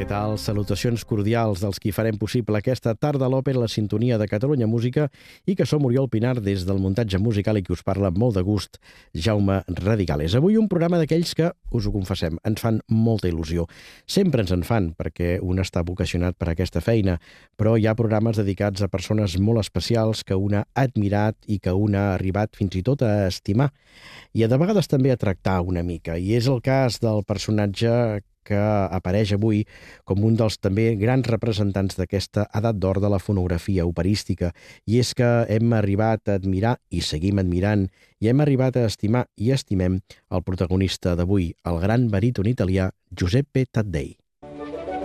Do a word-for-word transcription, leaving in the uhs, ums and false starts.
Què tal? Salutacions cordials dels qui farem possible aquesta tarda a l'òpera, la sintonia de Catalunya Música, i que som Oriol Pinar des del muntatge musical i qui us parla molt de gust, Jaume Radicales. Avui un programa d'aquells que, us ho confessem, ens fan molta il·lusió. Sempre ens en fan, perquè un està vocacionat per aquesta feina, però hi ha programes dedicats a persones molt especials que un ha admirat i que un ha arribat fins i tot a estimar, i de vegades també a tractar una mica. I és el cas del personatge que apareix avui com un dels també grans representants d'aquesta edat d'or de la fonografia operística. I és que hem arribat a admirar, i seguim admirant, i hem arribat a estimar i estimem el protagonista d'avui, el gran baríton italià Giuseppe Taddei.